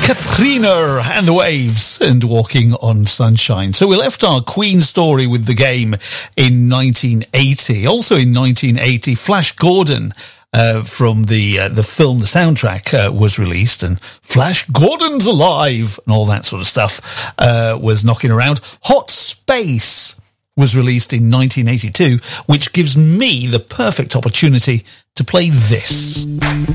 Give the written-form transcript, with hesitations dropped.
Katrina and the Waves and Walking on Sunshine. So we left our Queen story with the game in 1980. Also in 1980, Flash Gordon from the film, the soundtrack was released, and Flash Gordon's alive and all that sort of stuff was knocking around. Hot Space was released in 1982, which gives me the perfect opportunity to play this.